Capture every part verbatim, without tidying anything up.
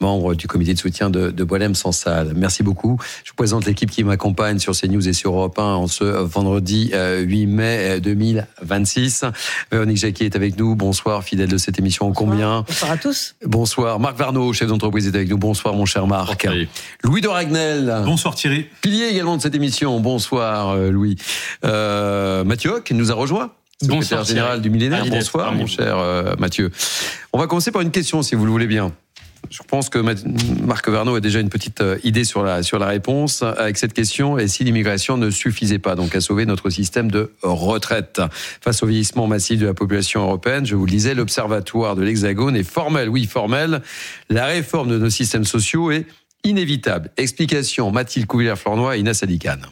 membre du comité de soutien de, de Boualem-Sansal. Merci beaucoup. Je vous présente l'équipe qui m'accompagne sur CNews et sur Europe un en ce vendredi huit mai deux mille vingt-six. Véronique Jacquier est avec nous. Bonsoir, fidèle de cette émission ô combien. Bonsoir à tous. Bonsoir. Marc Varnaud, chef d'entreprise, est avec nous. Bonsoir, mon cher Marc. Bonsoir, Louis de Ragnel. Bonsoir, Thierry. Pilier également de cette émission. Bonsoir, Louis. Euh, Mathieu qui nous a rejoint. Secrétaire Bonsoir, général Thierry. du Millénaire. Bonsoir, Bonsoir, mon cher euh, Mathieu. On va commencer par une question, si vous le voulez bien. Je pense que Marc Varnaud a déjà une petite idée sur la, sur la réponse avec cette question. Et si l'immigration ne suffisait pas donc à sauver notre système de retraite face au vieillissement massif de la population européenne, je vous le disais, l'Observatoire de l'Hexagone est formel, oui formel. La réforme de nos systèmes sociaux est inévitable. Explication Mathilde Couvillère-Flornoy et Inès Alicane.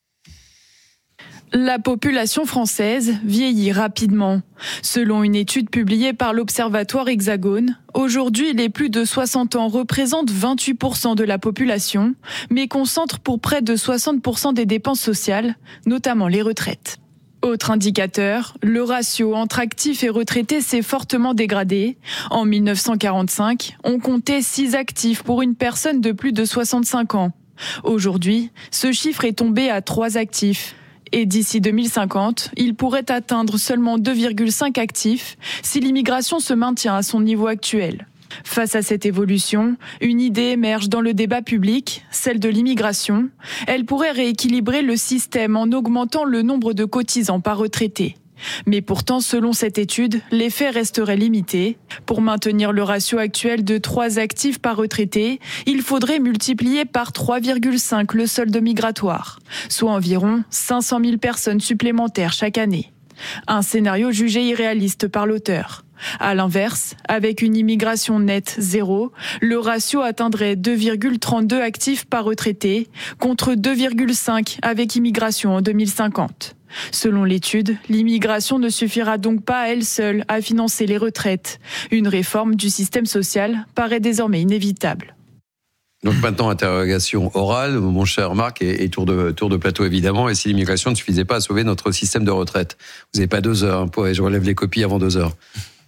La population française vieillit rapidement. Selon une étude publiée par l'Observatoire Hexagone, aujourd'hui, les plus de soixante ans représentent vingt-huit pour cent de la population, mais concentrent pour près de soixante pour cent des dépenses sociales, notamment les retraites. Autre indicateur, le ratio entre actifs et retraités s'est fortement dégradé. En mille neuf cent quarante-cinq, on comptait six actifs pour une personne de plus de soixante-cinq ans. Aujourd'hui, ce chiffre est tombé à trois actifs. Et d'ici deux mille cinquante, il pourrait atteindre seulement deux virgule cinq actifs si l'immigration se maintient à son niveau actuel. Face à cette évolution, une idée émerge dans le débat public, celle de l'immigration. Elle pourrait rééquilibrer le système en augmentant le nombre de cotisants par retraité. Mais pourtant, selon cette étude, l'effet resterait limité. Pour maintenir le ratio actuel de trois actifs par retraité, il faudrait multiplier par trois virgule cinq le solde migratoire, soit environ cinq cent mille personnes supplémentaires chaque année. Un scénario jugé irréaliste par l'auteur. À l'inverse, avec une immigration nette zéro, le ratio atteindrait deux virgule trente-deux actifs par retraité, contre deux virgule cinq avec immigration en deux mille cinquante. Selon l'étude, l'immigration ne suffira donc pas à elle seule à financer les retraites. Une réforme du système social paraît désormais inévitable. Donc maintenant, interrogation orale, mon cher Marc, et, et tour, de, tour de plateau évidemment. Et si l'immigration ne suffisait pas à sauver notre système de retraite? Vous n'avez pas deux heures, hein, pour, je relève les copies avant deux heures.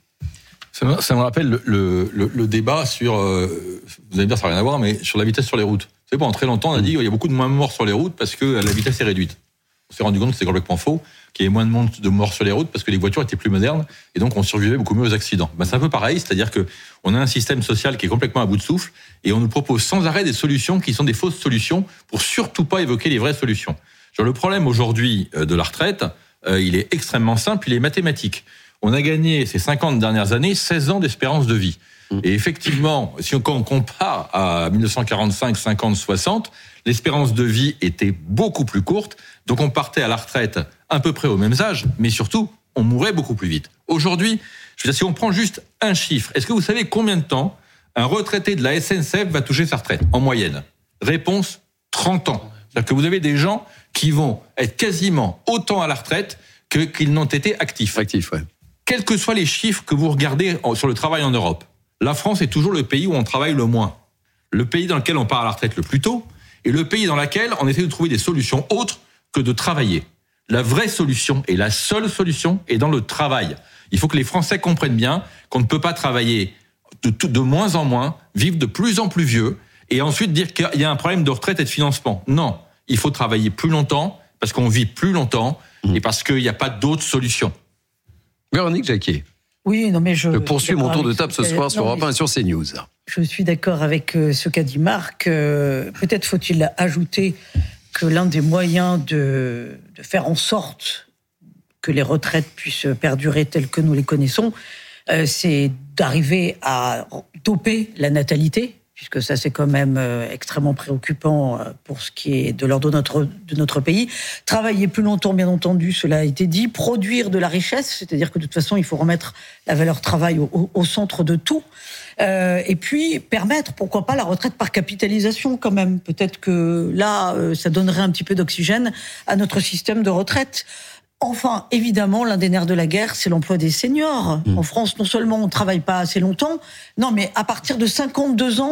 Ça me, ça me rappelle le, le, le, le débat sur, euh, vous allez me dire ça n'a rien à voir, mais sur la vitesse sur les routes. Vous savez, pendant très longtemps, on a dit qu'il y a beaucoup de moins morts sur les routes parce que la vitesse est réduite. On s'est rendu compte que c'est complètement faux, qu'il y avait moins de monde de morts sur les routes parce que les voitures étaient plus modernes et donc on survivait beaucoup mieux aux accidents. Ben, c'est un peu pareil, c'est-à-dire que on a un système social qui est complètement à bout de souffle et on nous propose sans arrêt des solutions qui sont des fausses solutions pour surtout pas évoquer les vraies solutions. Genre, le problème aujourd'hui de la retraite, euh, il est extrêmement simple, il est mathématique. On a gagné ces cinquante dernières années seize ans d'espérance de vie. Et effectivement, si on, quand on compare à dix-neuf cent quarante-cinq, cinquante, soixante, l'espérance de vie était beaucoup plus courte. Donc on partait à la retraite à peu près au même âge, mais surtout, on mourait beaucoup plus vite. Aujourd'hui, je veux dire, si on prend juste un chiffre, est-ce que vous savez combien de temps un retraité de la S N C F va toucher sa retraite en moyenne? Réponse, trente ans. C'est-à-dire que vous avez des gens qui vont être quasiment autant à la retraite que, qu'ils n'ont été actifs. Actifs, ouais. Quels que soient les chiffres que vous regardez sur le travail en Europe, la France est toujours le pays où on travaille le moins. Le pays dans lequel on part à la retraite le plus tôt et le pays dans lequel on essaie de trouver des solutions autres que de travailler. La vraie solution et la seule solution est dans le travail. Il faut que les Français comprennent bien qu'on ne peut pas travailler de, tout, de moins en moins, vivre de plus en plus vieux et ensuite dire qu'il y a un problème de retraite et de financement. Non, il faut travailler plus longtemps parce qu'on vit plus longtemps et parce qu'il n'y a pas d'autres solutions. Véronique Jacquier. Oui, non mais je... Je poursuis mon tour de table ce soir sur Europe un et sur CNews. Je suis d'accord avec ce qu'a dit Marc. Peut-être faut-il ajouter que l'un des moyens de, de faire en sorte que les retraites puissent perdurer telles que nous les connaissons, euh, c'est d'arriver à doper la natalité, puisque ça c'est quand même euh, extrêmement préoccupant pour ce qui est de l'ordre de notre, de notre pays. Travailler plus longtemps, bien entendu, cela a été dit. Produire de la richesse, c'est-à-dire que de toute façon, il faut remettre la valeur travail au, au, au centre de tout. Euh, et puis permettre, pourquoi pas, la retraite par capitalisation quand même. Peut-être que là, euh, ça donnerait un petit peu d'oxygène à notre système de retraite. Enfin, évidemment, l'un des nerfs de la guerre, c'est l'emploi des seniors. Mmh. En France, non seulement on ne travaille pas assez longtemps, non, mais à partir de cinquante-deux ans,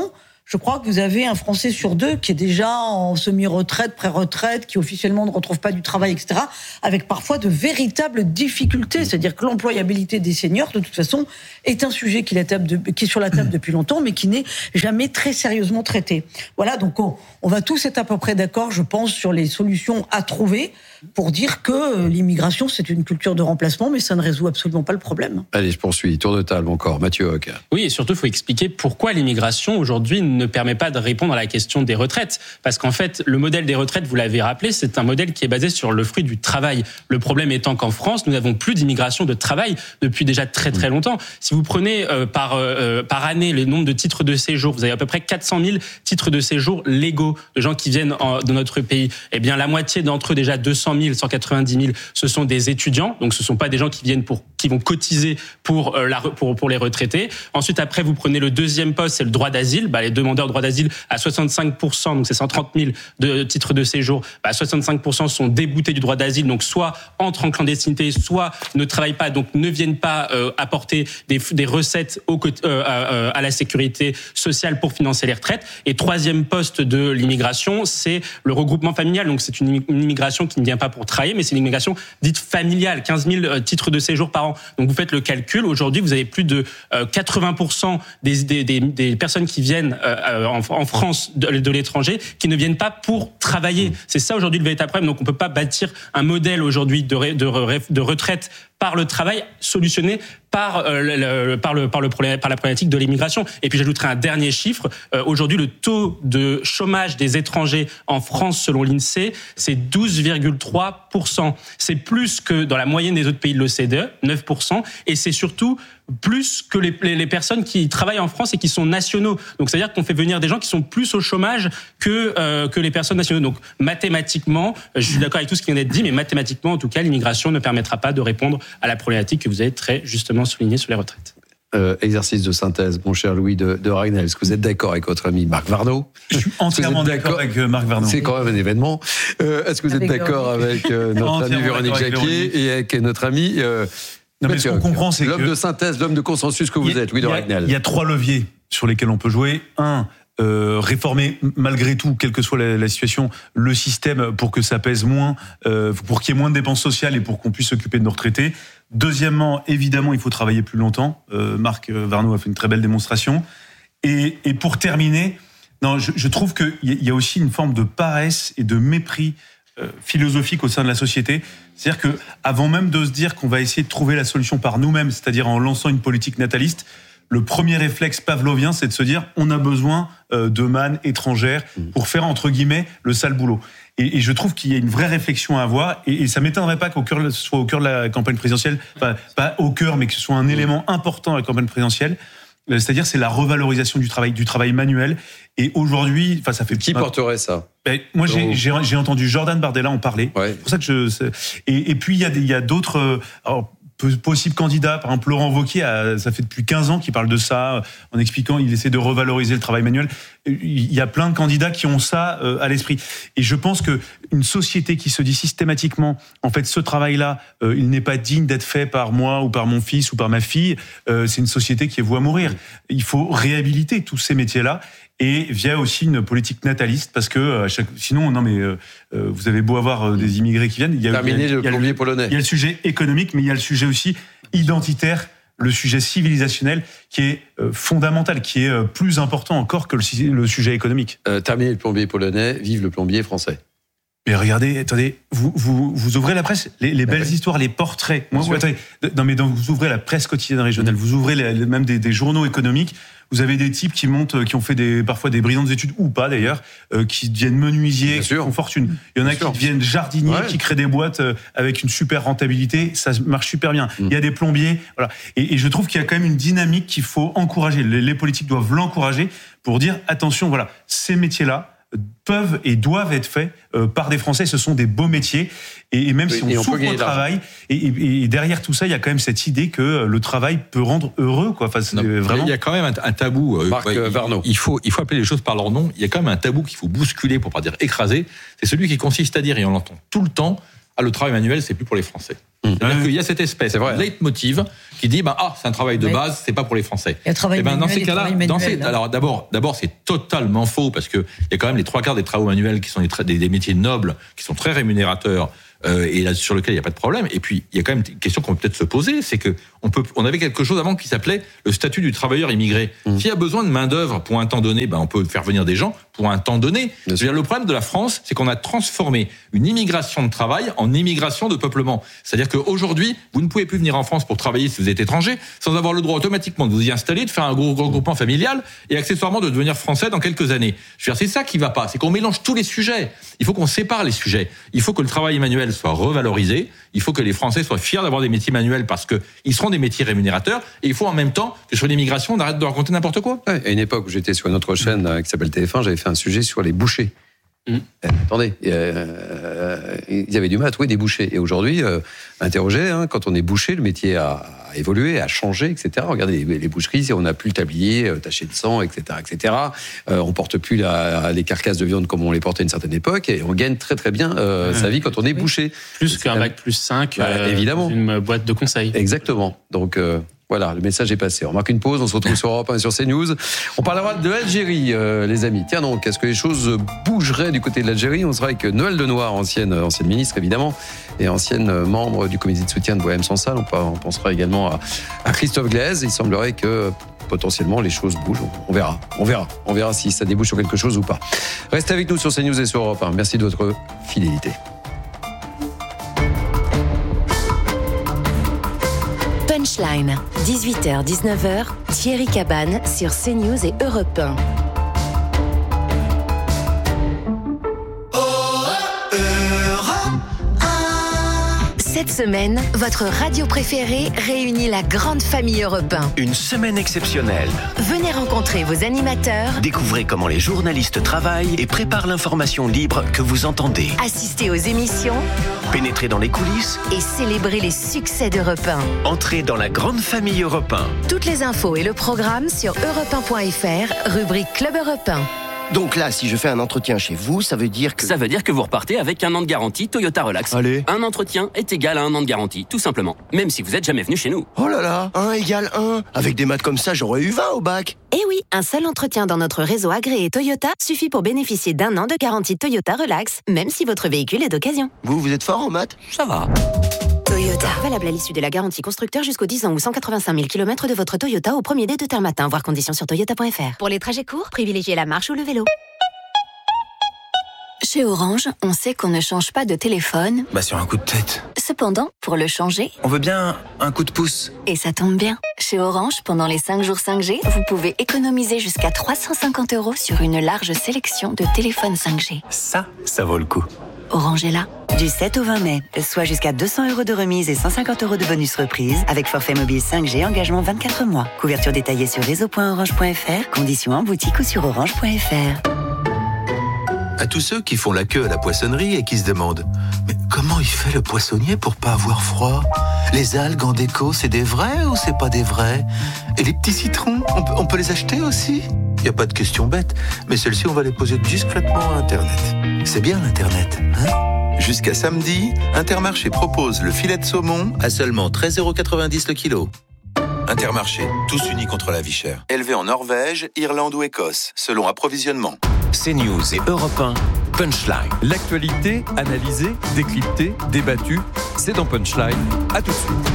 je crois que vous avez un Français sur deux qui est déjà en semi-retraite, pré-retraite, qui officiellement ne retrouve pas du travail, et cetera, avec parfois de véritables difficultés. C'est-à-dire que l'employabilité des seniors, de toute façon, est un sujet qui est, la table de, qui est sur la table depuis longtemps, mais qui n'est jamais très sérieusement traité. Voilà, donc on, on va tous être à peu près d'accord, je pense, sur les solutions à trouver pour dire que l'immigration, c'est une culture de remplacement, mais ça ne résout absolument pas le problème. Allez, je poursuis. Tour de table encore. Mathieu Hoc. Oui, et surtout, il faut expliquer pourquoi l'immigration, aujourd'hui, ne permet pas de répondre à la question des retraites. Parce qu'en fait, le modèle des retraites, vous l'avez rappelé, c'est un modèle qui est basé sur le fruit du travail. Le problème étant qu'en France, nous n'avons plus d'immigration de travail depuis déjà très très longtemps. Si vous prenez euh, par, euh, par année le nombre de titres de séjour, vous avez à peu près quatre cent mille titres de séjour légaux de gens qui viennent en, de notre pays. Eh bien, la moitié d'entre eux, déjà deux cent mille, cent quatre-vingt-dix mille, ce sont des étudiants. Donc, ce ne sont pas des gens qui viennent pour, qui vont cotiser pour, euh, la, pour, pour les retraités. Ensuite, après, vous prenez le deuxième poste, c'est le droit d'asile. Bah, les demandeurs de droit d'asile, à soixante-cinq pour cent, donc c'est cent trente mille de titres de séjour, bah, soixante-cinq pour cent sont déboutés du droit d'asile, donc soit entrent en clandestinité, soit ne travaillent pas, donc ne viennent pas euh, apporter des, des recettes au, euh, euh, à la sécurité sociale pour financer les retraites. Et troisième poste de l'immigration, c'est le regroupement familial. Donc c'est une, une immigration qui ne vient pas pour travailler, mais c'est une immigration dite familiale, quinze mille titres de séjour par an. Donc vous faites le calcul, aujourd'hui vous avez plus de euh, quatre-vingts pour cent des, des, des, des personnes qui viennent euh, en, en France de, de l'étranger qui ne viennent pas pour travailler. C'est ça aujourd'hui le véritable problème. Donc on peut pas bâtir un modèle aujourd'hui de, de, de retraite par le travail solutionné par euh, le, par le par le problème, par la problématique de l'immigration. Et puis j'ajouterai un dernier chiffre. Euh, aujourd'hui, le taux de chômage des étrangers en France, selon l'INSEE, c'est douze virgule trois pour cent. C'est plus que dans la moyenne des autres pays de l'O C D E, neuf pour cent. Et c'est surtout plus que les, les, les personnes qui travaillent en France et qui sont nationaux. Donc, c'est-à-dire qu'on fait venir des gens qui sont plus au chômage que euh, que les personnes nationaux. Donc, mathématiquement, je suis d'accord avec tout ce qui vient d'être dit, mais mathématiquement, en tout cas, l'immigration ne permettra pas de répondre à la problématique que vous avez très justement soulignée sur les retraites. Euh, exercice de synthèse, mon cher Louis de, de Ragnel. Est-ce que vous êtes d'accord avec votre ami Marc Varnaud? Je suis entièrement d'accord, d'accord avec Marc Varnaud. C'est quand même un événement. Euh, est-ce que vous êtes avec d'accord avec euh, notre amie Véronique Jacquier et avec notre ami euh, Non, mais ce qu'on comprend, c'est l'homme que de synthèse, l'homme de consensus que vous a, êtes, Louis de Ragnel. Il y a trois leviers sur lesquels on peut jouer. Un, Euh, réformer malgré tout, quelle que soit la, la situation, le système pour que ça pèse moins, euh, pour qu'il y ait moins de dépenses sociales et pour qu'on puisse s'occuper de nos retraités. Deuxièmement, évidemment, il faut travailler plus longtemps. Euh, Marc Varnaud a fait une très belle démonstration. Et, et pour terminer, non, je, je trouve qu'il y, y a aussi une forme de paresse et de mépris euh, philosophique au sein de la société. C'est-à-dire que, avant même de se dire qu'on va essayer de trouver la solution par nous-mêmes, c'est-à-dire en lançant une politique nataliste, le premier réflexe pavlovien, c'est de se dire on a besoin euh, de mannes étrangères pour faire, entre guillemets, le sale boulot. Et, et je trouve qu'il y a une vraie réflexion à avoir, et, et ça m'étonnerait pas qu'au cœur, ce soit au cœur de la campagne présidentielle, enfin, pas au cœur, mais que ce soit un élément important de la campagne présidentielle. C'est-à-dire, c'est la revalorisation du travail, du travail manuel. Et aujourd'hui, enfin, ça fait. Qui porterait ça? Ben, moi, j'ai, j'ai, j'ai entendu Jordan Bardella en parler. Ouais. C'est pour ça que je. Et, et puis il y a, il y a d'autres. Alors, possible candidat, par exemple Laurent Wauquiez, ça fait depuis quinze ans qu'il parle de ça, en expliquant il essaie de revaloriser le travail manuel. Il y a plein de candidats qui ont ça à l'esprit. Et je pense que une société qui se dit systématiquement, en fait, ce travail-là, il n'est pas digne d'être fait par moi ou par mon fils ou par ma fille, c'est une société qui est vouée à mourir. Il faut réhabiliter tous ces métiers-là. Et via aussi une politique nataliste, parce que à chaque... sinon, non mais euh, vous avez beau avoir euh, des immigrés qui viennent, il y a, Terminé il y a, le il y a plombier le, polonais. Il y a le sujet économique, mais il y a le sujet aussi identitaire, le sujet civilisationnel qui est euh, fondamental, qui est euh, plus important encore que le, le sujet économique. Euh, terminé le plombier polonais, vive le plombier français. Mais regardez, attendez, vous, vous, vous ouvrez la presse, les, les belles ah oui. histoires, les portraits. Moi, vous, attendez, non mais donc vous ouvrez la presse quotidienne régionale, vous ouvrez les, les, même des, des journaux économiques. Vous avez des types qui montent, qui ont fait des, parfois des brillantes études ou pas d'ailleurs, euh, qui deviennent menuisiers, qui font fortune. Il y en a Bien qui sûr. deviennent jardiniers, ouais. qui créent des boîtes euh, avec une super rentabilité. Ça marche super bien. Mm. Il y a des plombiers, voilà. Et, et je trouve qu'il y a quand même une dynamique qu'il faut encourager. Les, les politiques doivent l'encourager pour dire attention, voilà, ces métiers-là peuvent et doivent être faits euh, par des Français. Ce sont des beaux métiers. Et, et même oui, si on, on souffre au travail, et, et, et derrière tout ça, il y a quand même cette idée que le travail peut rendre heureux, quoi. Enfin, c'est non, vraiment... Il y a quand même un, un tabou. Euh, Marc ouais, Varnaud. Il, il, faut, il faut appeler les choses par leur nom. Il y a quand même un tabou qu'il faut bousculer, pour pas dire écraser. C'est celui qui consiste à dire, et on l'entend tout le temps, ah, le travail manuel, c'est plus pour les Français. Mmh. C'est-à-dire Ouais. qu'il y a cette espèce de leitmotiv qui dit, bah, ah, c'est un travail de Oui. base, c'est pas pour les Français. Il y a travail Eh ben, dans manuel ces et cas-là, travail dans manuel, ces, hein. alors d'abord, d'abord, c'est totalement faux parce que il y a quand même les trois quarts des travaux manuels qui sont des, tra- des, des métiers nobles, qui sont très rémunérateurs. Euh, et là, sur lequel il n'y a pas de problème. Et puis, il y a quand même une question qu'on peut peut-être se poser, c'est que on peut, on avait quelque chose avant qui s'appelait le statut du travailleur immigré. Mmh. S'il y a besoin de main d'œuvre pour un temps donné, ben on peut faire venir des gens pour un temps donné. Je veux dire, le problème de la France, c'est qu'on a transformé une immigration de travail en immigration de peuplement. C'est-à-dire qu'aujourd'hui, vous ne pouvez plus venir en France pour travailler si vous êtes étranger, sans avoir le droit automatiquement de vous y installer, de faire un gros regroupement familial et accessoirement de devenir français dans quelques années. Je veux dire, c'est ça qui va pas, c'est qu'on mélange tous les sujets. Il faut qu'on sépare les sujets. Il faut que le travail manuel soit revalorisé. Il faut que les Français soient fiers d'avoir des métiers manuels parce que ils seront des métiers rémunérateurs. Et il faut en même temps que sur l'immigration, on arrête de raconter n'importe quoi. Ouais, à une époque où j'étais sur une autre chaîne euh, qui s'appelle T F un, j'avais fait un sujet sur les bouchers. Mmh. Euh, attendez, euh, euh, ils avaient du mal à trouver des bouchers. Et aujourd'hui, euh, interrogé, hein, quand on est boucher, le métier a, a évolué, a changé, et cetera. Regardez les, les boucheries, on n'a plus le tablier euh, taché de sang, et cetera, et cetera. Euh, on porte plus la, les carcasses de viande comme on les portait à une certaine époque, et on gagne très très bien euh, mmh. sa vie quand on est boucher. Plus qu'un bac plus cinq, bah, euh, évidemment, dans une boîte de conseils. Exactement. Donc euh, voilà, le message est passé. On marque une pause, on se retrouve sur Europe un et sur CNews. On parlera de l'Algérie, euh, les amis. Tiens donc, est-ce que les choses bougeraient du côté de l'Algérie? On sera avec Noël Denoire, ancienne, ancienne ministre évidemment, et ancienne membre du comité de soutien de Bohème Sans Salle. On, on pensera également à, à Christophe Glaise. Il semblerait que potentiellement les choses bougent. On verra, on verra, on verra si ça débouche sur quelque chose ou pas. Restez avec nous sur CNews et sur Europe un. Merci de votre fidélité. Punchline, dix-huit heures dix-neuf heures, Thierry Cabane sur CNews et Europe un. Cette semaine, votre radio préférée réunit la grande famille Europe un. Une semaine exceptionnelle. Venez rencontrer vos animateurs. Découvrez comment les journalistes travaillent et préparent l'information libre que vous entendez. Assistez aux émissions. Pénétrez dans les coulisses. Et célébrez les succès d'Europe un. Entrez dans la grande famille Europe un. Toutes les infos et le programme sur europe un point f r, rubrique Club Europe un. Donc là, si je fais un entretien chez vous, ça veut dire que... Ça veut dire que vous repartez avec un an de garantie Toyota Relax. Allez. Un entretien est égal à un an de garantie, tout simplement. Même si vous n'êtes jamais venu chez nous. Oh là là, un égale un. Avec des maths comme ça, j'aurais eu vingt au bac. Eh oui, un seul entretien dans notre réseau agréé Toyota suffit pour bénéficier d'un an de garantie Toyota Relax, même si votre véhicule est d'occasion. Vous, vous êtes fort en maths? Ça va. Toyota. Valable à l'issue de la garantie constructeur jusqu'aux dix ans ou cent quatre-vingt-cinq mille kilomètres de votre Toyota au premier dé de terre matin. Voir conditions sur toyota point f r. Pour les trajets courts, privilégiez la marche ou le vélo. Chez Orange, on sait qu'on ne change pas de téléphone. Bah sur un coup de tête. Cependant, pour le changer... On veut bien un coup de pouce. Et ça tombe bien. Chez Orange, pendant les cinq jours cinq G, vous pouvez économiser jusqu'à trois cent cinquante euros sur une large sélection de téléphones cinq G. Ça, ça vaut le coup. Orange est là. Du sept au vingt mai, soit jusqu'à deux cents euros de remise et cent cinquante euros de bonus reprise avec forfait mobile cinq G, engagement vingt-quatre mois. Couverture détaillée sur réseau point orange point f r, conditions en boutique ou sur orange point f r. À tous ceux qui font la queue à la poissonnerie et qui se demandent « Mais comment il fait le poissonnier pour pas avoir froid ? Les algues en déco, c'est des vrais ou c'est pas des vrais ? Et les petits citrons, on peut, on peut les acheter aussi ? Il n'y a pas de question bête, mais celles-ci, on va les poser discrètement à Internet. C'est bien l'Internet, hein ? Jusqu'à samedi, Intermarché propose le filet de saumon à seulement treize euros quatre-vingt-dix le kilo. Intermarché, tous unis contre la vie chère. Élevé en Norvège, Irlande ou Écosse, selon approvisionnement. CNews et Europe un, Punchline. L'actualité, analysée, décryptée, débattue, c'est dans Punchline. À tout de suite.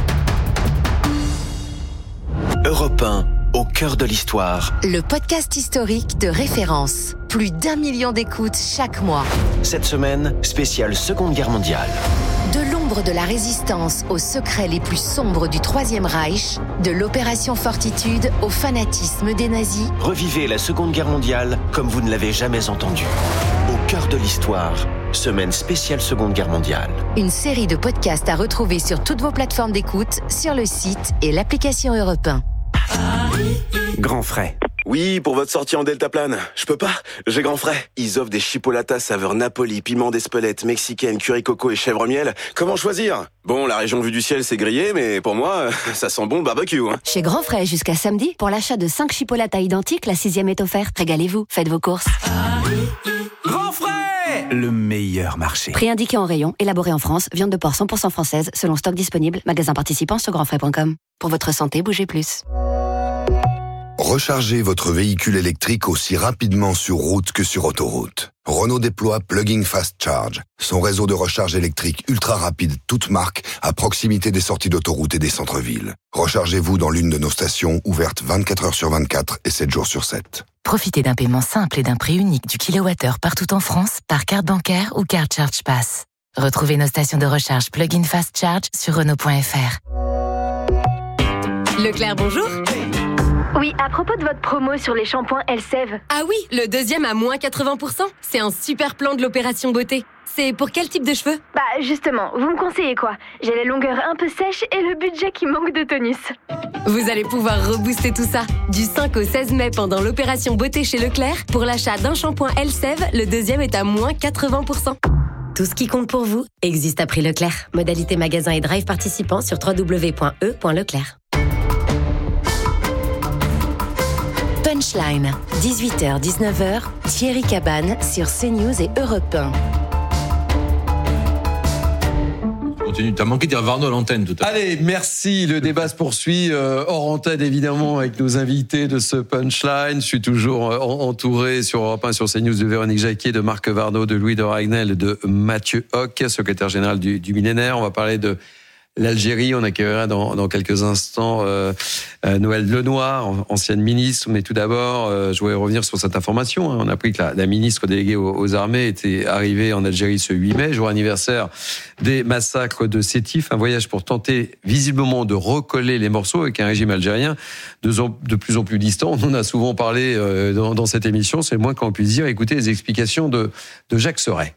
Europe un, au cœur de l'histoire. Le podcast historique de référence. Plus d'un million d'écoutes chaque mois. Cette semaine, spéciale Seconde Guerre mondiale. De l'ombre de la résistance aux secrets les plus sombres du Troisième Reich, de l'opération Fortitude au fanatisme des nazis. Revivez la Seconde Guerre mondiale comme vous ne l'avez jamais entendu. Au cœur de l'histoire, semaine spéciale Seconde Guerre mondiale. Une série de podcasts à retrouver sur toutes vos plateformes d'écoute, sur le site et l'application Europe un. Grand frais. Oui, pour votre sortie en deltaplane. Je peux pas, j'ai grand frais. Ils offrent des chipolatas saveur Napoli, piment d'Espelette, mexicaine, curry coco et chèvre miel. Comment choisir? Bon, la région vue du ciel, c'est grillé, mais pour moi, ça sent bon le barbecue. Hein. Chez Grand Frais, jusqu'à samedi, pour l'achat de cinq chipolatas identiques, la sixième est offerte. Régalez-vous, faites vos courses. Grand Frais! Leclerc, le meilleur marché. Prix indiqué en rayon, élaboré en France, viande de porc cent pour cent française, selon stock disponible, magasin participant sur grandfrais point com. Pour votre santé, bougez plus. Rechargez votre véhicule électrique aussi rapidement sur route que sur autoroute. Renault déploie Plug-in Fast Charge, son réseau de recharge électrique ultra rapide, toute marque, à proximité des sorties d'autoroute et des centres-villes. Rechargez-vous dans l'une de nos stations ouvertes vingt-quatre heures sur vingt-quatre et sept jours sur sept. Profitez d'un paiement simple et d'un prix unique du kilowattheure partout en France par carte bancaire ou carte Charge Pass. Retrouvez nos stations de recharge Plug-in Fast Charge sur Renault point F R. Leclerc, bonjour. Oui, à propos de votre promo sur les shampoings Elseve. Ah oui, le deuxième à moins quatre-vingts pour cent. C'est un super plan de l'opération beauté. C'est pour quel type de cheveux? Bah justement, vous me conseillez quoi? J'ai les longueurs un peu sèches et le budget qui manque de tonus. Vous allez pouvoir rebooster tout ça. Du cinq au seize mai pendant l'opération beauté chez Leclerc, pour l'achat d'un shampoing Elseve, le deuxième est à moins quatre-vingts pour cent. Tout ce qui compte pour vous existe à prix Leclerc. Modalité magasin et drive participants sur w w w point e point leclerc. Punchline, dix-huit heures dix-neuf heures, Thierry Cabane sur CNews et Europe un. Continue, t'as manqué de dire Varno à l'antenne tout à l'heure. Allez, merci. Le débat se poursuit euh, hors antenne, évidemment, avec nos invités de ce Punchline. Je suis toujours euh, entouré sur Europe un, sur CNews, de Véronique Jacquier, de Marc Varno, de Louis de Ragnel, de Mathieu Hoc, secrétaire général du, du Millénaire. On va parler de l'Algérie. On accueillera dans, dans quelques instants euh, euh, Noëlle Lenoir, ancienne ministre. Mais tout d'abord, euh, je voulais revenir sur cette information. Hein. On a appris que la, la ministre déléguée aux, aux armées était arrivée en Algérie ce huit mai, jour anniversaire des massacres de Sétif. Un voyage pour tenter visiblement de recoller les morceaux avec un régime algérien de, de plus en plus distant. On en a souvent parlé euh, dans, dans cette émission. C'est le moins qu'on puisse dire. Écoutez les explications de, de Jacques Serret.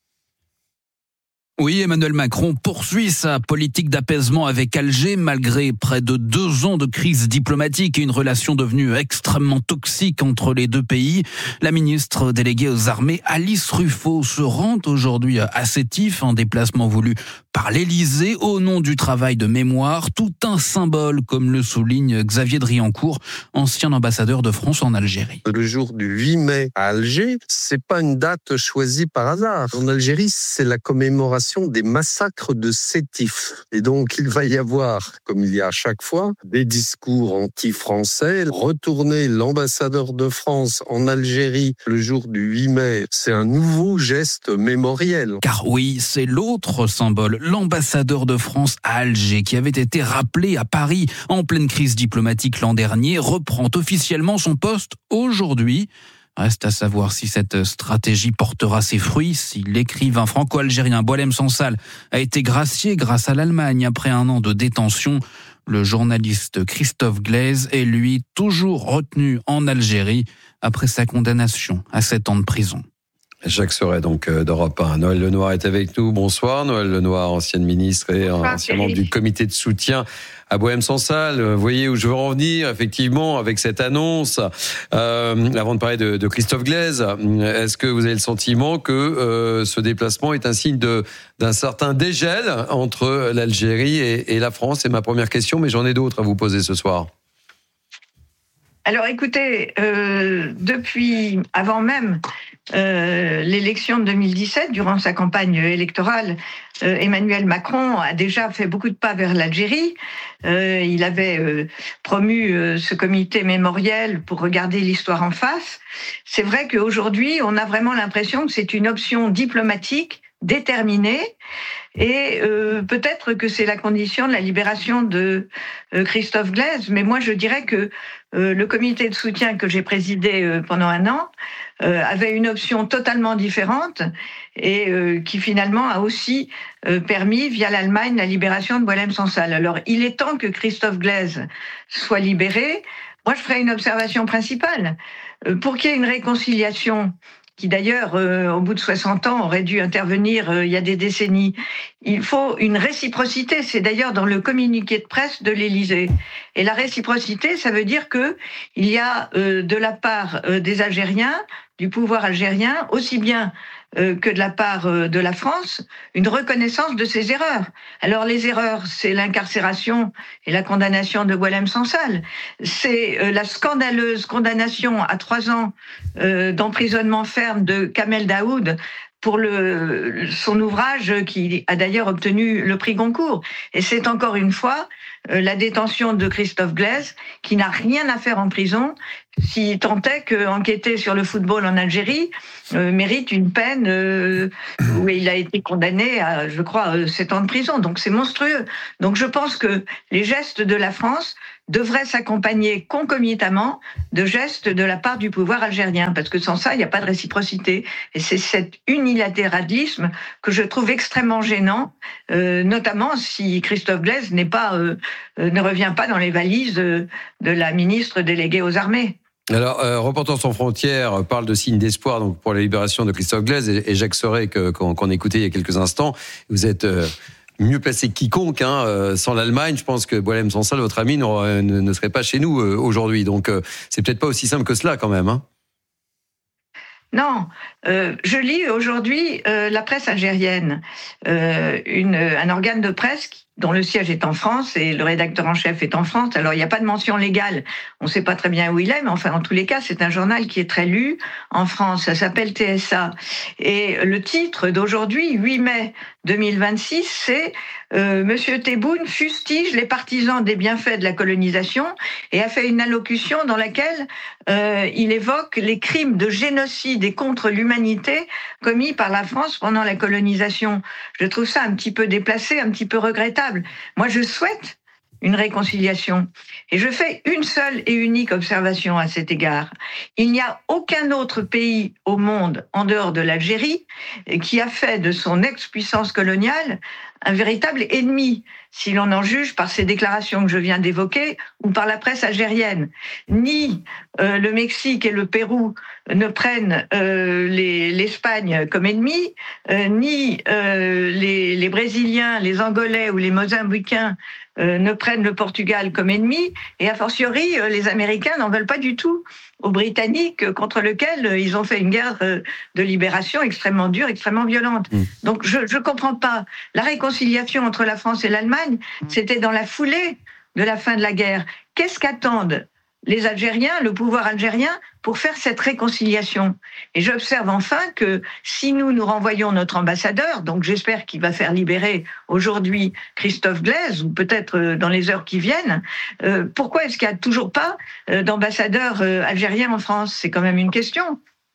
Oui, Emmanuel Macron poursuit sa politique d'apaisement avec Alger malgré près de deux ans de crise diplomatique et une relation devenue extrêmement toxique entre les deux pays. La ministre déléguée aux armées, Alice Ruffo, se rend aujourd'hui à Sétif, un déplacement voulu par l'Élysée au nom du travail de mémoire, tout un symbole, comme le souligne Xavier Driancourt, ancien ambassadeur de France en Algérie. Le jour du huit mai à Alger, c'est pas une date choisie par hasard. En Algérie, c'est la commémoration des massacres de Sétif. Et donc, il va y avoir, comme il y a à chaque fois, des discours anti-français. Retourner l'ambassadeur de France en Algérie le jour du huit mai, c'est un nouveau geste mémoriel. Car oui, c'est l'autre symbole, l'ambassadeur de France à Alger, qui avait été rappelé à Paris en pleine crise diplomatique l'an dernier, reprend officiellement son poste aujourd'hui. Reste à savoir si cette stratégie portera ses fruits, si l'écrivain franco-algérien Boualem Sansal a été gracié grâce à l'Allemagne après un an de détention. Le journaliste Christophe Glaise est lui toujours retenu en Algérie après sa condamnation à sept ans de prison. Jacques Serret, donc, d'Europe un. Noëlle Lenoir est avec nous. Bonsoir, Noëlle Lenoir, ancienne ministre et Bonsoir, ancien membre du comité de soutien à Boualem Sansal. Vous voyez où je veux en venir, effectivement, avec cette annonce. Euh, avant de parler de, de Christophe Glaise, est-ce que vous avez le sentiment que euh, ce déplacement est un signe de, d'un certain dégel entre l'Algérie et, et la France? C'est ma première question, mais j'en ai d'autres à vous poser ce soir. Alors écoutez, euh, depuis avant même euh, l'élection de deux mille dix-sept, durant sa campagne électorale, euh, Emmanuel Macron a déjà fait beaucoup de pas vers l'Algérie. Euh, il avait euh, promu euh, ce comité mémoriel pour regarder l'histoire en face. C'est vrai qu'aujourd'hui, on a vraiment l'impression que c'est une option diplomatique déterminée. Et euh, peut-être que c'est la condition de la libération de euh, Christophe Glaise, mais moi je dirais que euh, le comité de soutien que j'ai présidé euh, pendant un an euh, avait une option totalement différente et euh, qui finalement a aussi euh, permis, via l'Allemagne, la libération de Boualem Sansal. Alors il est temps que Christophe Glaise soit libéré. Moi je ferai une observation principale. Euh, pour qu'il y ait une réconciliation, qui d'ailleurs, euh, au bout de soixante ans, aurait dû intervenir euh, il y a des décennies. Il faut une réciprocité. C'est d'ailleurs dans le communiqué de presse de l'Élysée. Et la réciprocité, ça veut dire que il y a euh, de la part euh, des Algériens, du pouvoir algérien, aussi bien euh, que de la part euh, de la France, une reconnaissance de ses erreurs. Alors les erreurs, c'est l'incarcération et la condamnation de Boualem Sansal. C'est euh, la scandaleuse condamnation à trois ans euh, d'emprisonnement ferme de Kamel Daoud, pour le, son ouvrage qui a d'ailleurs obtenu le prix Goncourt. Et c'est encore une fois la détention de Christophe Glaise, qui n'a rien à faire en prison, si tant est qu'enquêter sur le football en Algérie euh, mérite une peine euh, où il a été condamné à, je crois, sept ans de prison. Donc c'est monstrueux. Donc je pense que les gestes de la France devraient s'accompagner concomitamment de gestes de la part du pouvoir algérien, parce que sans ça, il n'y a pas de réciprocité. Et c'est cet unilatéralisme que je trouve extrêmement gênant, euh, notamment si Christophe Glaise n'est pas, euh, euh, ne revient pas dans les valises de, de la ministre déléguée aux armées. Alors, euh, Reporters sans frontières parle de signes d'espoir donc pour la libération de Christophe Glaise et, et Jacques Sorey que, qu'on, qu'on écoutait il y a quelques instants. Vous êtes euh, mieux placé que quiconque. Hein, euh, sans l'Allemagne, je pense que Boualem Sansal, votre ami, ne, ne serait pas chez nous euh, aujourd'hui. Donc, euh, c'est peut-être pas aussi simple que cela quand même. Hein. Non, euh, je lis aujourd'hui euh, la presse algérienne, euh, une, un organe de presse qui, dont le siège est en France et le rédacteur en chef est en France. Alors, il n'y a pas de mention légale. On ne sait pas très bien où il est, mais enfin, en tous les cas, c'est un journal qui est très lu en France. Ça s'appelle T S A. Et le titre d'aujourd'hui, huit mai deux mille vingt-six, c'est euh, « Monsieur Tebboune fustige les partisans des bienfaits de la colonisation » et a fait une allocution dans laquelle euh, il évoque les crimes de génocide et contre l'humanité commis par la France pendant la colonisation. Je trouve ça un petit peu déplacé, un petit peu regrettable. Moi, je souhaite une réconciliation. Et je fais une seule et unique observation à cet égard. Il n'y a aucun autre pays au monde, en dehors de l'Algérie, qui a fait de son ex-puissance coloniale un véritable ennemi, si l'on en juge par ces déclarations que je viens d'évoquer ou par la presse algérienne. Ni euh, le Mexique et le Pérou ne prennent euh, les, l'Espagne comme ennemi, euh, ni euh, les, les Brésiliens, les Angolais ou les Mozambicains euh, ne prennent le Portugal comme ennemi, et a fortiori, euh, les Américains n'en veulent pas du tout aux Britanniques, contre lesquels euh, ils ont fait une guerre euh, de libération extrêmement dure, extrêmement violente. Mmh. Donc je ne comprends pas. La réconciliation entre la France et l'Allemagne, c'était dans la foulée de la fin de la guerre. Qu'est-ce qu'attendent les Algériens, le pouvoir algérien, pour faire cette réconciliation? Et j'observe enfin que si nous nous renvoyons notre ambassadeur, donc j'espère qu'il va faire libérer aujourd'hui Christophe Glaise, ou peut-être dans les heures qui viennent, euh, pourquoi est-ce qu'il n'y a toujours pas euh, d'ambassadeur euh, algérien en France? C'est quand même une question.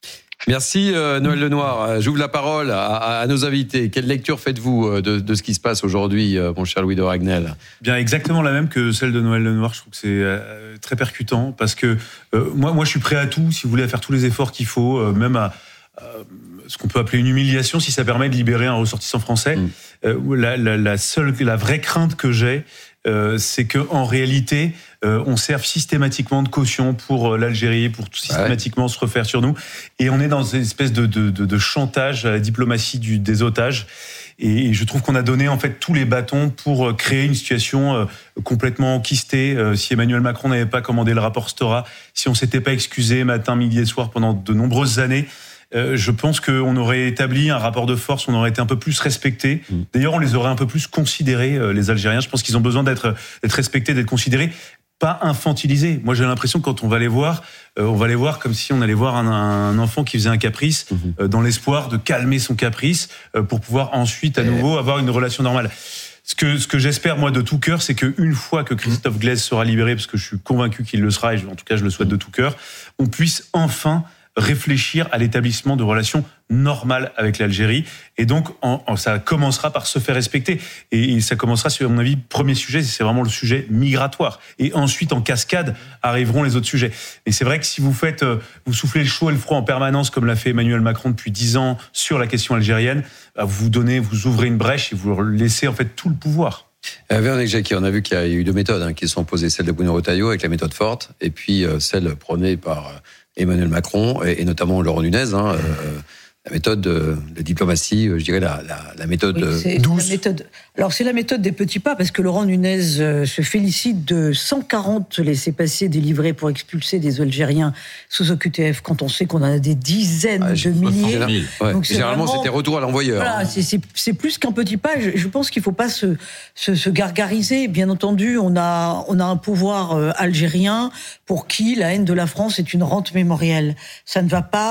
Merci euh, Noël Lenoir. J'ouvre la parole à, à, à nos invités. Quelle lecture faites-vous de, de ce qui se passe aujourd'hui, euh, mon cher Louis de Ragnel? Bien, exactement la même que celle de Noël Lenoir. Je trouve que c'est euh, très percutant parce que euh, moi, moi, je suis prêt à tout, si vous voulez, à faire tous les efforts qu'il faut, euh, même à, à ce qu'on peut appeler une humiliation, si ça permet de libérer un ressortissant français. Mmh. Euh, la, la, la seule, la vraie crainte que j'ai, Euh, c'est que en réalité, euh, on serve systématiquement de caution pour euh, l'Algérie, pour tout systématiquement ouais. se refaire sur nous, et on est dans une espèce de, de, de, de chantage à la diplomatie du, des otages. Et, et je trouve qu'on a donné en fait tous les bâtons pour euh, créer une situation euh, complètement enquistée. Euh, si Emmanuel Macron n'avait pas commandé le rapport Stora, si on s'était pas excusé matin, midi et soir pendant de nombreuses années. Euh, je pense qu'on aurait établi un rapport de force, on aurait été un peu plus respectés. Mmh. D'ailleurs, on les aurait un peu plus considérés, euh, les Algériens. Je pense qu'ils ont besoin d'être, d'être respectés, d'être considérés, pas infantilisés. Moi, j'ai l'impression que quand on va les voir, euh, on va les voir comme si on allait voir un, un enfant qui faisait un caprice, mmh. euh, dans l'espoir de calmer son caprice, euh, pour pouvoir ensuite, à nouveau, avoir une relation normale. Ce que, ce que j'espère, moi, de tout cœur, c'est qu'une fois que Christophe Glaise sera libéré, parce que je suis convaincu qu'il le sera, et en tout cas, je le souhaite de tout cœur, on puisse enfin réfléchir à l'établissement de relations normales avec l'Algérie. Et donc, en, en, ça commencera par se faire respecter. Et, et ça commencera, sur, à mon avis, premier sujet, c'est vraiment le sujet migratoire. Et ensuite, en cascade, arriveront les autres sujets. Et c'est vrai que si vous faites, euh, vous soufflez le chaud et le froid en permanence, comme l'a fait Emmanuel Macron depuis dix ans sur la question algérienne, bah, vous donnez, vous ouvrez une brèche et vous laissez en fait tout le pouvoir. Euh, Véronique Jacquier, on a vu qu'il y a eu deux méthodes hein, qui sont posées, celle de Bruno Retailleau avec la méthode forte, et puis euh, celle prônée par euh, Emmanuel Macron et, et notamment Laurent Nunez, hein, euh, la méthode de, de diplomatie, je dirais la, la, la méthode oui, c'est douce. La méthode, alors c'est la méthode des petits pas, parce que Laurent Nunez euh, se félicite de cent quarante laissez-passer délivrés pour expulser des Algériens sous O Q T F, quand on sait qu'on en a des dizaines ah, de milliers. Ouais. Donc généralement, vraiment, c'était retour à l'envoyeur. Voilà, c'est, c'est, c'est plus qu'un petit pas. Je, je pense qu'il ne faut pas se, se, se gargariser. Bien entendu, on a, on a un pouvoir euh, algérien pour qui la haine de la France est une rente mémorielle. Ça ne va pas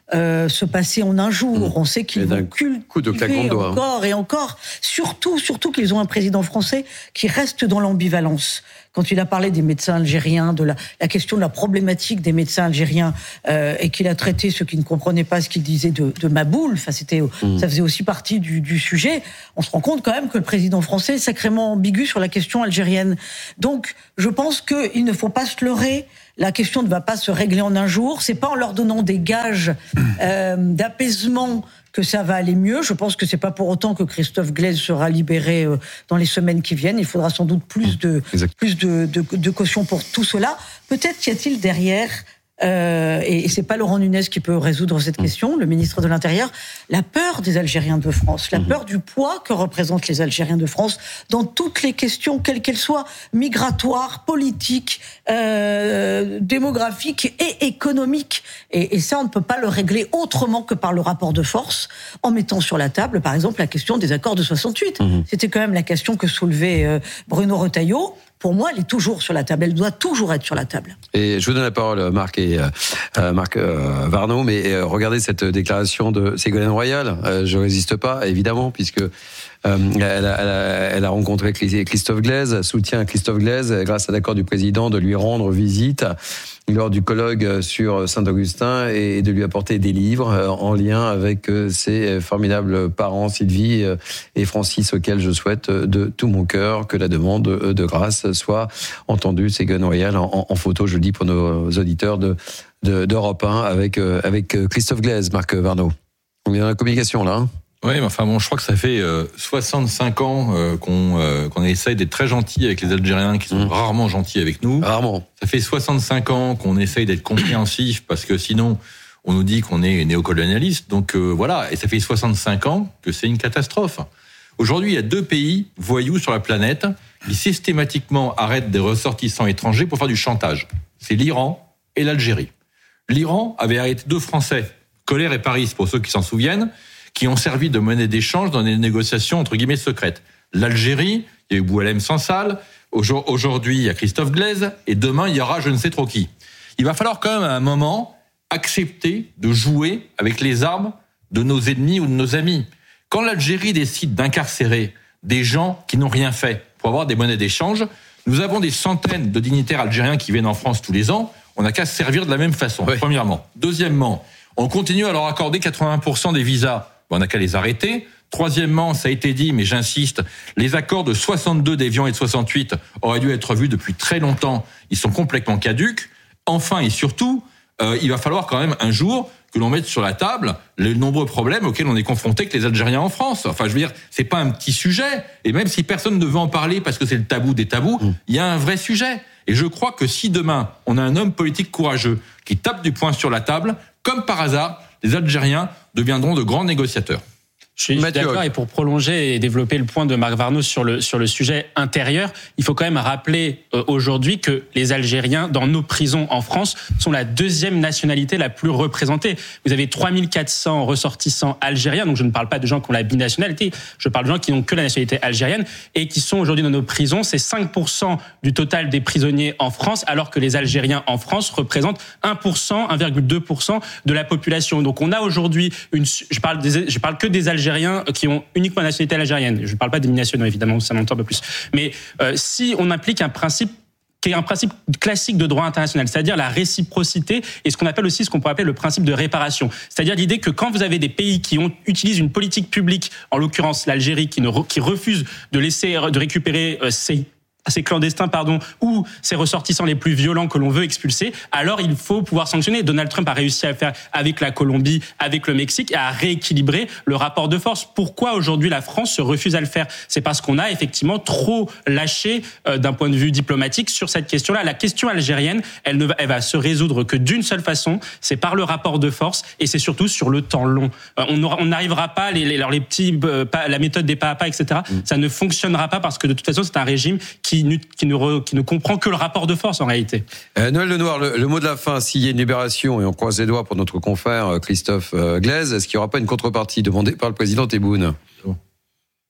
euh, se passer en un jour. Mmh. On sait qu'ils vont cultiver encore et encore. Surtout, surtout qu'ils ont un président français qui reste dans l'ambivalence. Quand il a parlé des médecins algériens, de la, la question de la problématique des médecins algériens, euh, et qu'il a traité ceux qui ne comprenaient pas ce qu'il disait de, de Maboul, enfin c'était, mmh. ça faisait aussi partie du, du sujet, on se rend compte quand même que le président français est sacrément ambigu sur la question algérienne. Donc, je pense qu'il ne faut pas se leurrer. La question ne va pas se régler en un jour. C'est pas en leur donnant des gages euh, d'apaisement que ça va aller mieux. Je pense que c'est pas pour autant que Christophe Glaise sera libéré euh, dans les semaines qui viennent. Il faudra sans doute plus de exact. plus de, de, de caution pour tout cela. Peut-être y a-t-il derrière. Euh, et, et c'est pas Laurent Nunez qui peut résoudre cette question, le ministre de l'Intérieur, la peur des Algériens de France, la peur du poids que représentent les Algériens de France dans toutes les questions, quelles qu'elles soient, migratoires, politiques, euh, démographiques et économiques. Et, et ça, on ne peut pas le régler autrement que par le rapport de force, en mettant sur la table, par exemple, la question des accords de soixante-huit. Mmh. C'était quand même la question que soulevait euh, Bruno Retailleau. Pour moi, elle est toujours sur la table. Elle doit toujours être sur la table. Et je vous donne la parole, Marc et euh, Marc euh, Varnaud. Mais euh, regardez cette déclaration de Ségolène Royal. Euh, je résiste pas, évidemment, puisque euh, elle, a, elle, a, elle a rencontré Christophe Glaise, soutient Christophe Glaise grâce à l'accord du président de lui rendre visite lors du colloque sur Saint-Augustin et de lui apporter des livres en lien avec ses formidables parents Sylvie et Francis, auxquels je souhaite de tout mon cœur que la demande de grâce soit entendue. Ségolène Royal en, en photo, je le dis pour nos auditeurs de, de, d'Europe un avec, avec Christophe Glaise, Marc Varnaud. On est dans la communication là, hein. Oui, mais enfin bon, je crois que ça fait euh, soixante-cinq ans euh, qu'on euh, qu'on essaye d'être très gentil avec les Algériens, qui sont mmh. rarement gentils avec nous. Rarement. Ça fait soixante-cinq ans qu'on essaye d'être compréhensif, parce que sinon, on nous dit qu'on est néocolonialiste. Donc euh, voilà, et ça fait soixante-cinq ans que c'est une catastrophe. Aujourd'hui, il y a deux pays voyous sur la planète qui systématiquement arrêtent des ressortissants étrangers pour faire du chantage. C'est l'Iran et l'Algérie. L'Iran avait arrêté deux Français, Colère et Paris, pour ceux qui s'en souviennent, qui ont servi de monnaie d'échange dans des négociations entre guillemets secrètes. L'Algérie, il y a eu Boualem Sansal, aujourd'hui il y a Christophe Glaise, et demain il y aura je ne sais trop qui. Il va falloir quand même à un moment accepter de jouer avec les armes de nos ennemis ou de nos amis. Quand l'Algérie décide d'incarcérer des gens qui n'ont rien fait pour avoir des monnaies d'échange, nous avons des centaines de dignitaires algériens qui viennent en France tous les ans, on n'a qu'à se servir de la même façon, oui. Premièrement. Deuxièmement, on continue à leur accorder quatre-vingts pour cent des visas. On n'a qu'à les arrêter. Troisièmement, ça a été dit, mais j'insiste, les accords de soixante-deux d'Évian et de soixante-huit auraient dû être vus depuis très longtemps. Ils sont complètement caducs. Enfin et surtout, euh, il va falloir quand même un jour que l'on mette sur la table les nombreux problèmes auxquels on est confronté avec les Algériens en France. Enfin, je veux dire, c'est pas un petit sujet. Et même si personne ne veut en parler parce que c'est le tabou des tabous, mmh. il y a un vrai sujet. Et je crois que si demain, on a un homme politique courageux qui tape du poing sur la table, comme par hasard, les Algériens deviendront de grands négociateurs. Je suis d'accord, et pour prolonger et développer le point de Marc Varnaud sur le, sur le sujet intérieur, il faut quand même rappeler euh, aujourd'hui que les Algériens, dans nos prisons en France, sont la deuxième nationalité la plus représentée. Vous avez trois mille quatre cents ressortissants algériens, donc je ne parle pas de gens qui ont la binationalité, je parle de gens qui n'ont que la nationalité algérienne, et qui sont aujourd'hui dans nos prisons. C'est cinq pour cent du total des prisonniers en France, alors que les Algériens en France représentent un pour cent, un virgule deux pour cent de la population. Donc on a aujourd'hui une, je parle des, je parle que des Algériens qui ont uniquement la nationalité algérienne. Je ne parle pas des binationaux, évidemment, ça m'entend un peu plus. Mais euh, si on applique un principe qui est un principe classique de droit international, c'est-à-dire la réciprocité et ce qu'on appelle aussi ce qu'on pourrait appeler le principe de réparation. C'est-à-dire l'idée que quand vous avez des pays qui ont, utilisent une politique publique, en l'occurrence l'Algérie, qui, ne, qui refuse de laisser, de récupérer euh, ses ces clandestins, pardon, ou ces ressortissants les plus violents que l'on veut expulser, alors il faut pouvoir sanctionner. Donald Trump a réussi à le faire avec la Colombie, avec le Mexique, et à rééquilibrer le rapport de force. Pourquoi aujourd'hui la France se refuse à le faire ? C'est parce qu'on a effectivement trop lâché euh, d'un point de vue diplomatique sur cette question-là. La question algérienne, elle ne va, elle va se résoudre que d'une seule façon, c'est par le rapport de force, et c'est surtout sur le temps long. Euh, on n'arrivera pas, les, les, alors les petits, euh, pas, la méthode des pas à pas, et cetera, mmh. ça ne fonctionnera pas parce que de toute façon c'est un régime qui Qui, qui, ne re, qui ne comprend que le rapport de force en réalité. Euh, Noël Lenoir, le, le mot de la fin, s'il y a une libération, et on croise les doigts pour notre confrère Christophe euh, Glaise, est-ce qu'il n'y aura pas une contrepartie demandée par le président Tebboune ?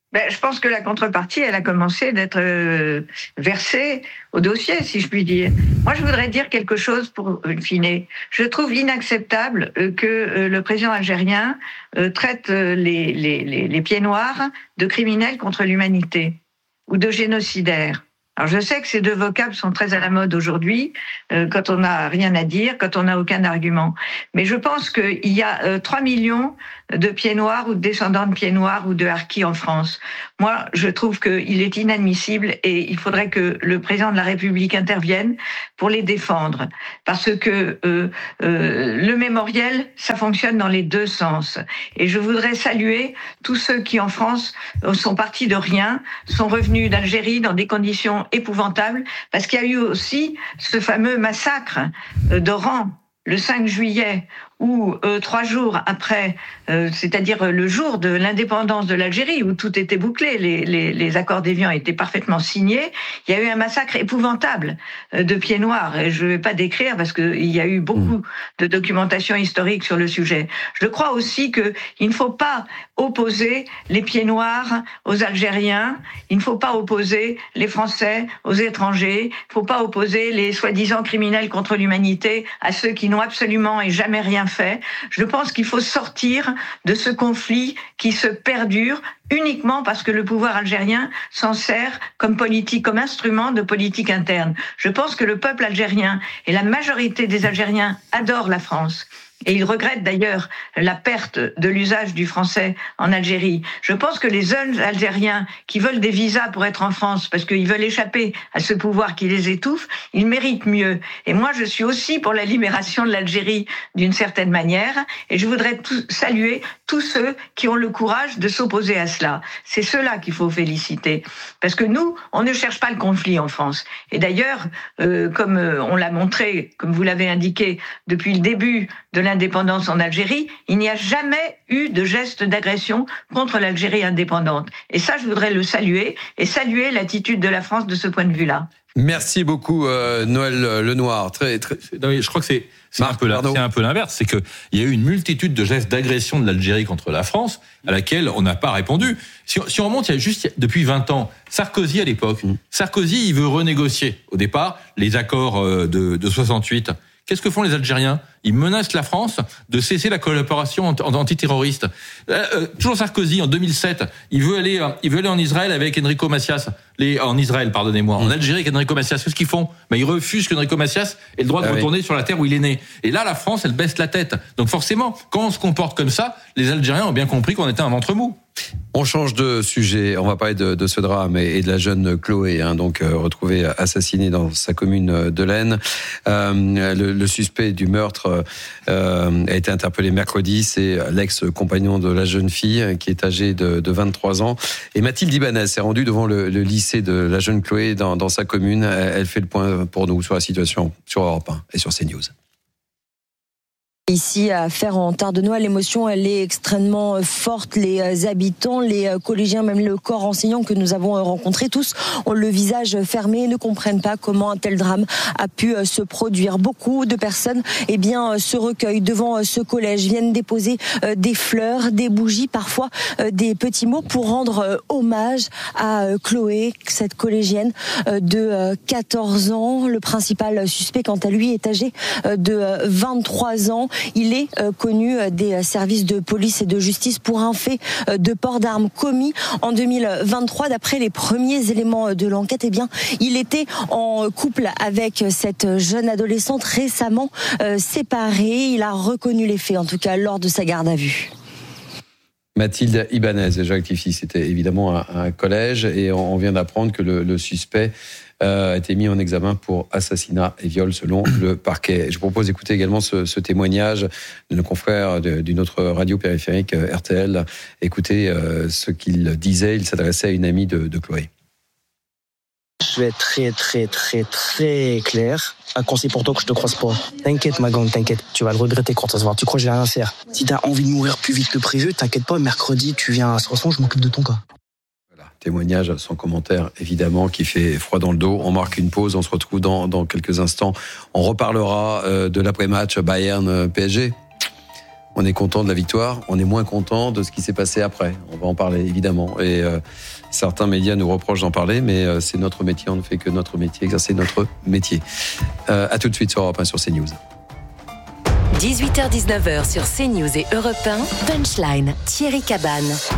Ben, je pense que la contrepartie, elle a commencé d'être euh, versée au dossier, si je puis dire. Moi, je voudrais dire quelque chose pour une fine. Je trouve inacceptable euh, que euh, le président algérien euh, traite euh, les, les, les, les pieds noirs de criminels contre l'humanité ou de génocidaires. Alors, je sais que ces deux vocables sont très à la mode aujourd'hui, euh, quand on n'a rien à dire, quand on n'a aucun argument. Mais je pense qu'il y a euh, trois millions de pieds noirs ou de descendants de pieds noirs ou de harkis en France. Moi, je trouve qu'il est inadmissible et il faudrait que le président de la République intervienne pour les défendre. Parce que euh, euh, le mémoriel, ça fonctionne dans les deux sens. Et je voudrais saluer tous ceux qui, en France, sont partis de rien, sont revenus d'Algérie dans des conditions épouvantables, parce qu'il y a eu aussi ce fameux massacre d'Oran, le cinq juillet, où euh, trois jours après, euh, c'est-à-dire le jour de l'indépendance de l'Algérie, où tout était bouclé, les, les, les accords d'Évian étaient parfaitement signés, il y a eu un massacre épouvantable euh, de pieds noirs. Et je ne vais pas décrire parce qu'il y a eu beaucoup de documentation historique sur le sujet. Je crois aussi qu'il ne faut pas opposer les pieds noirs aux Algériens, il ne faut pas opposer les Français aux étrangers, il ne faut pas opposer les soi-disant criminels contre l'humanité à ceux qui n'ont absolument et jamais rien fait. Je pense qu'il faut sortir de ce conflit qui se perdure uniquement parce que le pouvoir algérien s'en sert comme politique, comme instrument de politique interne. Je pense que le peuple algérien et la majorité des Algériens adorent la France. Et ils regrettent d'ailleurs la perte de l'usage du français en Algérie. Je pense que les jeunes Algériens qui veulent des visas pour être en France parce qu'ils veulent échapper à ce pouvoir qui les étouffe, ils méritent mieux. Et moi, je suis aussi pour la libération de l'Algérie d'une certaine manière. Et je voudrais tout, saluer tous ceux qui ont le courage de s'opposer à cela. C'est ceux-là qu'il faut féliciter. Parce que nous, on ne cherche pas le conflit en France. Et d'ailleurs, euh, comme on l'a montré, comme vous l'avez indiqué, depuis le début de l'indépendance en Algérie, il n'y a jamais eu de geste d'agression contre l'Algérie indépendante. Et ça, je voudrais le saluer et saluer l'attitude de la France de ce point de vue-là. Merci beaucoup, euh, Noël Lenoir. Très, très... Non, je crois que c'est, c'est, un peu, c'est un peu l'inverse. C'est qu'il y a eu une multitude de gestes d'agression de l'Algérie contre la France à laquelle on n'a pas répondu. Si on, si on remonte, il y a juste depuis vingt ans, Sarkozy à l'époque, mmh. Sarkozy, il veut renégocier au départ les accords de, de soixante-huit. Qu'est-ce que font les Algériens ? Ils menacent la France de cesser la collaboration antiterroriste. Euh, euh, toujours Sarkozy, en deux mille sept, il veut aller, il veut aller en Israël avec Enrico Macias. Les, en Israël, pardonnez-moi. En Algérie avec Enrico Macias. Qu'est-ce qu'ils font ? Ben, ils refusent qu'Enrico Macias ait le droit de ah retourner oui. sur la terre où il est né. Et là, la France, elle baisse la tête. Donc forcément, quand on se comporte comme ça, les Algériens ont bien compris qu'on était un ventre mou. On change de sujet. On va parler de, de ce drame et, et de la jeune Chloé, hein, donc euh, retrouvée assassinée dans sa commune de l'Aisne. Euh, le, le suspect du meurtre euh, a été interpellé mercredi. C'est l'ex-compagnon de la jeune fille qui est âgée de, de vingt-trois ans. Et Mathilde Ibanez s'est rendue devant le, le lycée de la jeune Chloé dans, dans sa commune. Elle, elle fait le point pour nous sur la situation sur Europe un et sur CNews. Ici, à Faire-en-Tardenois, l'émotion, elle est extrêmement forte. Les habitants, les collégiens, même le corps enseignant que nous avons rencontré, tous ont le visage fermé et ne comprennent pas comment un tel drame a pu se produire. Beaucoup de personnes, eh bien, se recueillent devant ce collège, viennent déposer des fleurs, des bougies, parfois des petits mots pour rendre hommage à Chloé, cette collégienne de quatorze ans. Le principal suspect, quant à lui, est âgé de vingt-trois ans. Il est euh, connu des services de police et de justice pour un fait euh, de port d'armes commis en deux mille vingt-trois. D'après les premiers éléments de l'enquête, eh bien, il était en couple avec cette jeune adolescente récemment euh, séparée. Il a reconnu les faits, en tout cas, lors de sa garde à vue. Mathilde Ibanez, déjà rectifie, c'était évidemment un, un collège et on, on vient d'apprendre que le, le suspect Euh, a été mis en examen pour assassinat et viol selon le parquet. Je vous propose d'écouter également ce, ce témoignage de nos confrères de, d'une autre radio périphérique, R T L. Écoutez euh, ce qu'il disait. Il s'adressait à une amie de, de Chloé. Je vais être très, très, très, très clair. Un conseil pour toi que je te croise pas. T'inquiète, ma gang, t'inquiète. Tu vas le regretter quand ça se voit. Tu crois que j'ai rien à faire. Si t'as envie de mourir plus vite que prévu, t'inquiète pas. Mercredi, tu viens à Soissons, je m'occupe de ton cas. Témoignage sans commentaire, évidemment, qui fait froid dans le dos. On marque une pause, on se retrouve dans, dans quelques instants. On reparlera euh, de l'après-match Bayern-P S G. On est content de la victoire, on est moins content de ce qui s'est passé après. On va en parler évidemment. Et euh, certains médias nous reprochent d'en parler, mais euh, c'est notre métier, on ne fait que notre métier, exercer notre métier. Euh, à tout de suite sur Europe un sur CNews. dix-huit heures dix-neuf heures sur CNews et Europe un, Punchline, Thierry Cabane.